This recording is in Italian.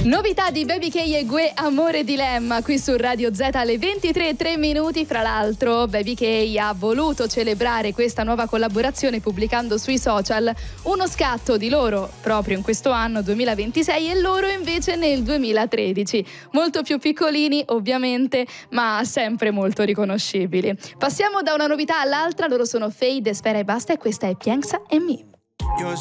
Novità di Baby K e Gue, Amore Dilemma, qui su Radio Z alle 23:03. Fra l'altro Baby K ha voluto celebrare questa nuova collaborazione pubblicando sui social uno scatto di loro proprio in questo anno 2026 e loro invece nel 2013, molto più piccolini ovviamente, ma sempre molto riconoscibili. Passiamo da una novità all'altra, loro sono Fade, Spera e Basta, e questa è Piensa en mí.